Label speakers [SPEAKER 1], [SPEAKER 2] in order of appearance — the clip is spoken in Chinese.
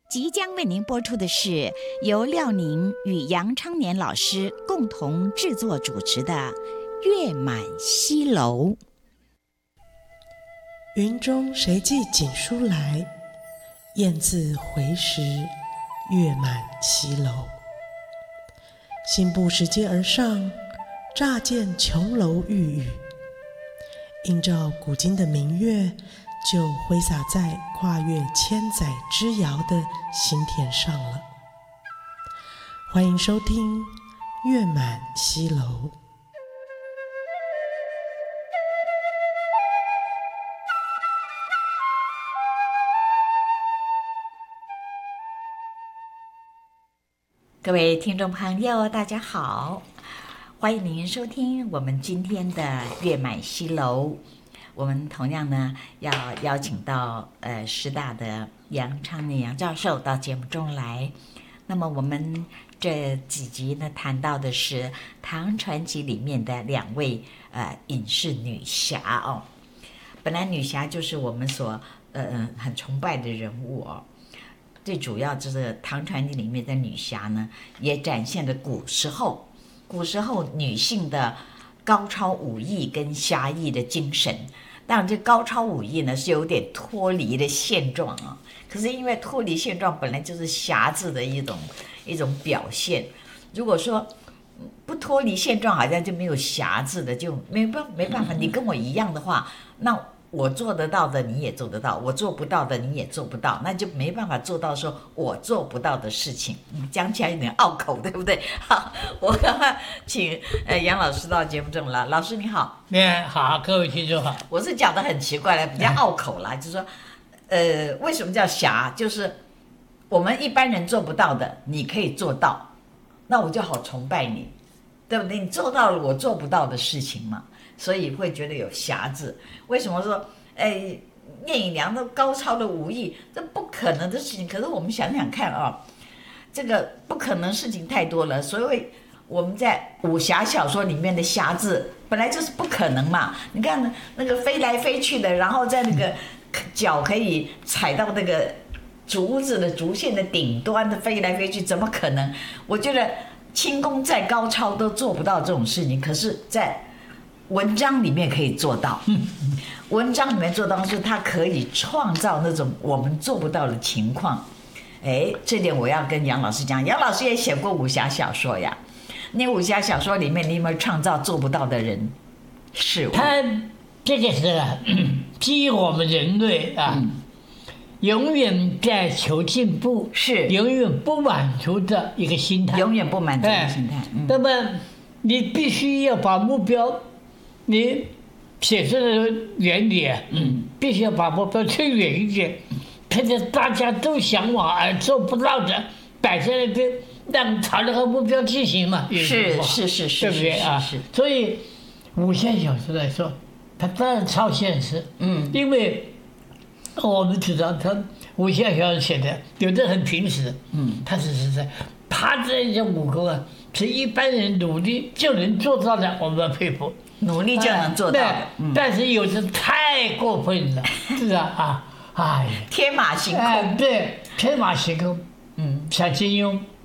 [SPEAKER 1] 即将为您播出的是由廖宁与杨昌年老师共同制作主持的《月满西楼》。
[SPEAKER 2] 云中谁寄锦书来？雁字回时，月满西楼。信步拾阶而上，乍见琼楼玉宇，映照古今的明月，就挥洒在跨越千载之遥的心田上了。欢迎收听《月满西楼》。
[SPEAKER 1] 各位听众朋友，大家好，欢迎您收听我们今天的《月满西楼》。我们同样呢要邀请到师大的杨昌年杨教授到节目中来。那么我们这几集呢谈到的是唐传奇里面的两位隐士女侠哦。本来女侠就是我们所很崇拜的人物哦。最主要就是唐传奇里面的女侠呢，也展现了古时候女性的高超武艺跟侠义的精神。当然这高超武艺呢是有点脱离了现状啊，可是因为脱离现状本来就是侠字的一种表现，如果说不脱离现状好像就没有侠字的，就没办法，你跟我一样的话，那我做得到的你也做得到，我做不到的你也做不到，那就没办法做到说我做不到的事情。讲起来有点拗口，对不对？好，我刚刚请杨老师到节目中了。老师你好。
[SPEAKER 3] 好，各位听众好。
[SPEAKER 1] 我是讲的很奇怪了，比较拗口啦，就是说为什么叫侠？就是我们一般人做不到的你可以做到，那我就好崇拜你，对不对？你做到了我做不到的事情嘛，所以会觉得有侠字。为什么说聂隐娘的高超的武艺，这不可能的事情？可是我们想想看啊，这个不可能事情太多了。所以我们在武侠小说里面的侠字本来就是不可能嘛。你看那个飞来飞去的，然后在那个脚可以踩到那个竹子的竹线的顶端的飞来飞去，怎么可能？我觉得轻功再高超都做不到这种事情，可是在文章里面可以做到。文章里面做到是他可以创造那种我们做不到的情况。这点我要跟杨老师讲，杨老师也写过武侠小说呀。那武侠小说里面你有没有创造做不到的人事物？
[SPEAKER 3] 他这个是基于我们人类永远在求进步，
[SPEAKER 1] 是
[SPEAKER 3] 永远不满足的一个心态，
[SPEAKER 1] 永远不满足的心态。
[SPEAKER 3] 那么你必须要把目标，你写出的原理必须要把目标推远一点，看着大家都向往而做不到的摆在那边，让朝那个目标进行嘛，
[SPEAKER 1] 是，
[SPEAKER 3] 对不对啊？所以武侠小说来说，它当然超现实，因为我们知道他武侠小说写的有的很平实，他只是在他这些武功是一般人努力就能做到的，我们佩服。
[SPEAKER 1] 努力就能做到的，
[SPEAKER 3] 但是有的太过分了，是啊，
[SPEAKER 1] 天马行空，
[SPEAKER 3] 对，天马行空，像金庸